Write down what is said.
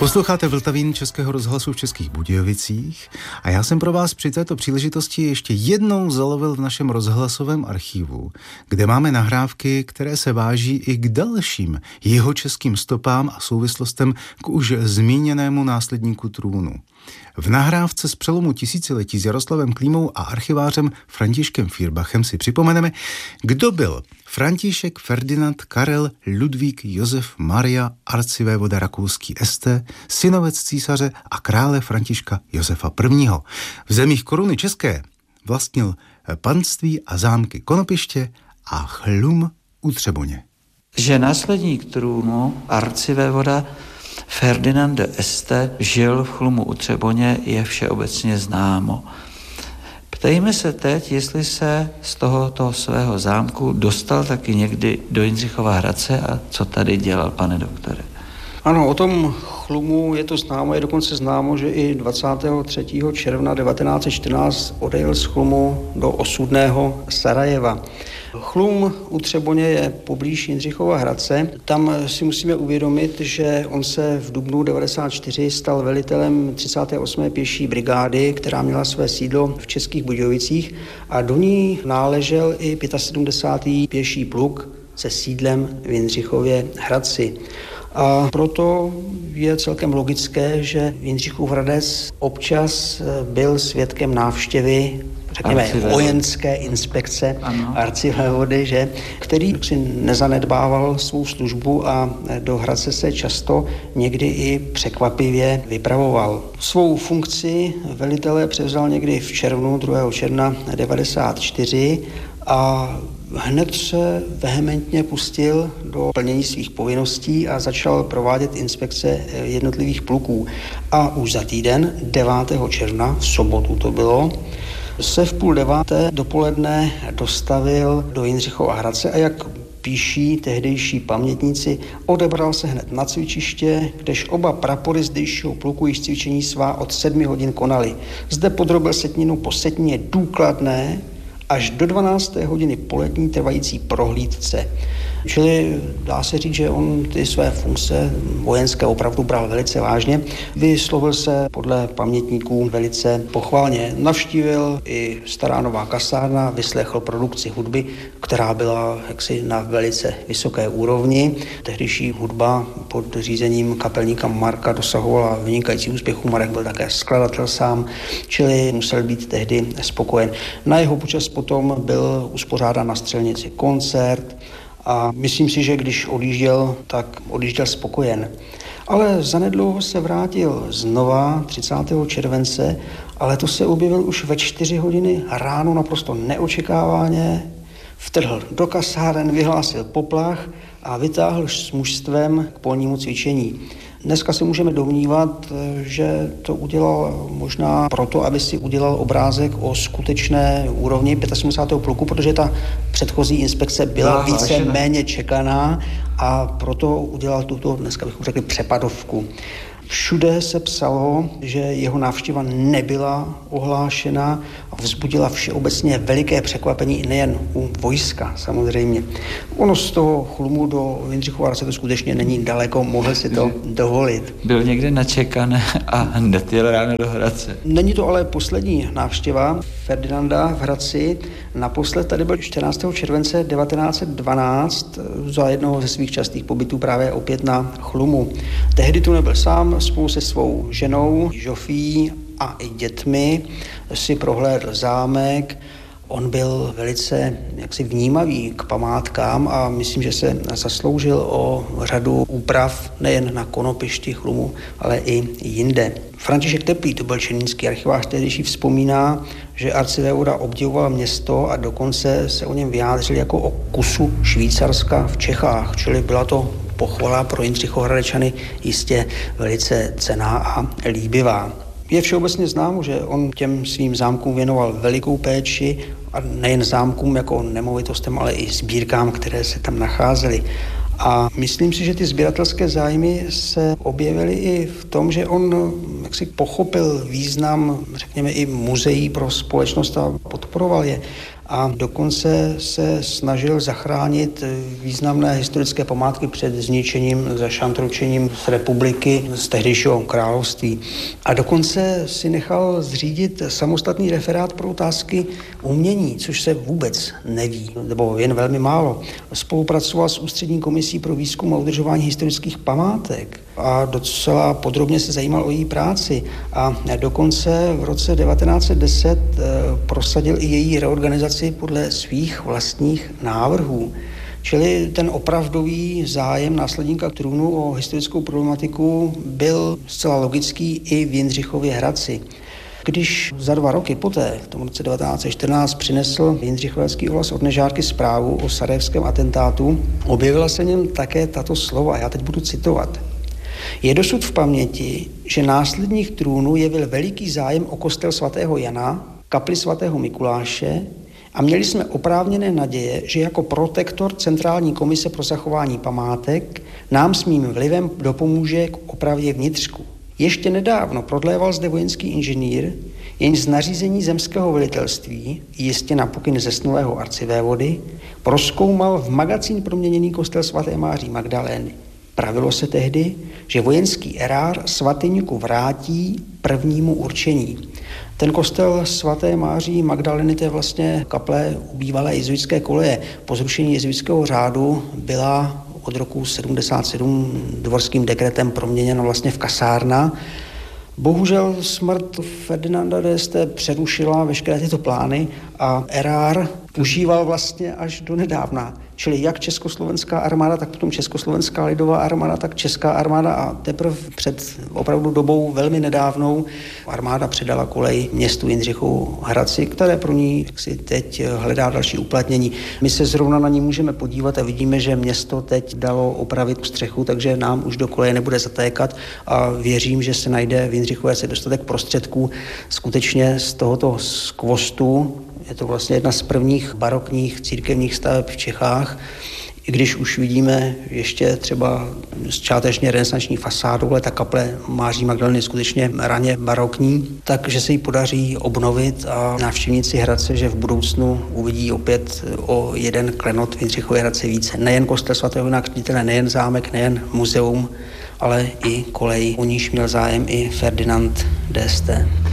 Posloucháte Vltavín Českého rozhlasu v Českých Budějovicích a já jsem pro vás při této příležitosti ještě jednou zalovil v našem rozhlasovém archivu, kde máme nahrávky, které se váží i k dalším jihočeským stopám a souvislostem k už zmíněnému následníku trůnu. V nahrávce z přelomu tisíciletí s Jaroslavem Klímou a archivářem Františkem Fírbachem si připomeneme, kdo byl František Ferdinand Karel Ludvík Josef Maria arcivévoda rakouský St., synovec císaře a krále Františka Josefa I. V zemích koruny české vlastnil panství a zámky Konopiště a Chlum u Třeboně. Že následník trůnu arcivévoda Ferdinand St. žil v Chlumu u Třeboně, je všeobecně známo. Ptejme se teď, jestli se z tohoto svého zámku dostal taky někdy do Jindřichova Hradce a co tady dělal, pane doktore. Ano, o tom Chlumu je to známo, je dokonce známo, že i 23. června 1914 odejel z Chlumu do osudného Sarajeva. Chlum u Třeboně je poblíž Jindřichova Hradce. Tam si musíme uvědomit, že on se v dubnu 1994 stal velitelem 38. pěší brigády, která měla své sídlo v Českých Budějovicích a do ní náležel i 75. pěší pluk se sídlem v Jindřichově Hradci. A proto je celkem logické, že Jindřichův Hradec občas byl svědkem návštěvy, řekněme, vojenské inspekce arcivévody, že, který si nezanedbával svou službu a do Hradce se často někdy i překvapivě vypravoval. Svou funkci velitele převzal někdy v červnu, 2. června 1994 a hned se vehementně pustil do plnění svých povinností a začal provádět inspekce jednotlivých pluků. A už za týden, 9. června, v sobotu to bylo, se v 8:30 dopoledne dostavil do Jindřichova Hradce a jak píší tehdejší pamětníci, odebral se hned na cvičiště, kdež oba prapory zdejšího pluku již cvičení svá od 7 hodin konali. Zde podrobil setninu po setnině důkladné až do 12. hodiny polední trvající prohlídce. Čili dá se říct, že on ty své funkce vojenské opravdu bral velice vážně. Vyslovil se podle pamětníků velice pochvalně. Navštívil i Stará Nová kasárna, vyslechl produkci hudby, která byla jaksi na velice vysoké úrovni. Tehdejší hudba pod řízením kapelníka Marka dosahovala vynikající úspěchů. Marek byl také skladatel sám, čili musel být tehdy spokojen. Na jeho počest potom byl uspořádán na Střelnici koncert, a myslím si, že když odjížděl, tak odjížděl spokojen. Ale zanedlouho se vrátil znova 30. července, ale to se objevil už ve 4 hodiny ráno naprosto neočekávaně. Vtrhl do kasáren, vyhlásil poplach a vytáhl s mužstvem k polnímu cvičení. Dneska se můžeme domnívat, že to udělal možná proto, aby si udělal obrázek o skutečné úrovni 75. pluku, protože ta předchozí inspekce byla více méně čekaná a proto udělal tuto, dneska bychom řekli, přepadovku. Všude se psalo, že jeho návštěva nebyla ohlášena a vzbudila všeobecně veliké překvapení nejen u vojska samozřejmě. Ono z toho Chlumu do Jindřichova Hradce to skutečně není daleko, mohl si to dovolit. Byl někde načekaný a hned jel ráno do Hradce. Není to ale poslední návštěva Ferdinanda v Hradci. Naposled tady byl 14. července 1912 za jednoho ze svých častých pobytů právě opět na Chlumu. Tehdy tu nebyl sám, spolu se svou ženou Žofí a i dětmi si prohlédl zámek. On byl velice jaksi vnímavý k památkám a myslím, že se zasloužil o řadu úprav nejen na Konopišti, Chlumu, ale i jinde. František Teplý, to byl černínský archivář, tehdejší, vzpomíná, že arcivévoda obdivoval město a dokonce se o něm vyjádřil jako o kusu Švýcarska v Čechách, čili byla to pochvala pro Jindřichohradečany jistě velice cenná a líbivá. Je všeobecně známo, že on těm svým zámkům věnoval velikou péči a nejen zámkům jako nemovitostem, ale i sbírkám, které se tam nacházely. A myslím si, že ty sběratelské zájmy se objevily i v tom, že on jaksi pochopil význam, řekněme, i muzeí pro společnost a podporoval je. a dokonce se snažil zachránit významné historické památky před zničením, zašantročením z republiky, z tehdejšího království. A dokonce si nechal zřídit samostatný referát pro otázky umění, což se vůbec neví, nebo jen velmi málo. Spolupracoval s Ústřední komisí pro výzkum a udržování historických památek a docela podrobně se zajímal o její práci. A dokonce v roce 1910 prosadil i její reorganizaci podle svých vlastních návrhů. Čili ten opravdový zájem následníka trůnu o historickou problematiku byl zcela logický i v Jindřichově Hradci. Když za 2 roky poté, v tom roce 1914, přinesl jindřichovecký ohlas od Nežárky zprávu o sarajevském atentátu, objevila se něm také tato slova, já teď budu citovat. Je dosud v paměti, že následník trůnu jevil veliký zájem o kostel svatého Jana, kapli svatého Mikuláše a měli jsme oprávněné naděje, že jako protektor Centrální komise pro zachování památek nám s mým vlivem dopomůže k opravě vnitřku. Ještě nedávno prodléval zde vojenský inženýr, jenž z nařízení zemského velitelství, jistě na pokyn zesnulého arcivévody, prozkoumal v magazín proměněný kostel svaté Máří Magdalény. Pravilo se tehdy, že vojenský erár svatyňku vrátí prvnímu určení. Ten kostel svaté Máří Magdalény, to je vlastně kaple u bývalé jezuitské koleje. Po zrušení jezuitského řádu byla od roku 77 dvorským dekretem proměněna vlastně v kasárna. Bohužel smrt Ferdinanda d'Este přerušila veškeré tyto plány a erár užíval vlastně až do nedávna. Čili jak československá armáda, tak potom československá lidová armáda, tak česká armáda a teprve před opravdu dobou velmi nedávnou armáda předala kolej městu Jindřichovu Hradci, které pro ní si teď hledá další uplatnění. My se zrovna na ní můžeme podívat a vidíme, že město teď dalo opravit střechu, takže nám už do koleje nebude zatékat a věřím, že se najde v Jindřichově Hradci dostatek prostředků skutečně z tohoto skvostu. Je to vlastně jedna z prvních barokních církevních staveb v Čechách, i když už vidíme ještě třeba částečně renesanční fasádu, ale ta kaple Máří Magdalény je skutečně raně barokní, takže se jí podaří obnovit a návštěvníci Hradce, že v budoucnu uvidí opět o jeden klenot v Jindřichově Hradci více. Nejen kostel svatého Jana Křtitele, nejen zámek, nejen muzeum, ale i kolej, o níž měl zájem i Ferdinand d'Este.